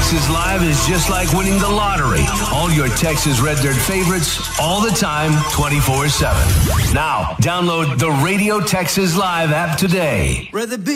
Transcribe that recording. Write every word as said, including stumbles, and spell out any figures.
Texas Live is just like winning the lottery. All your Texas Red Dirt favorites, all the time, twenty-four seven. Now, download the Radio Texas Live app today. Rather be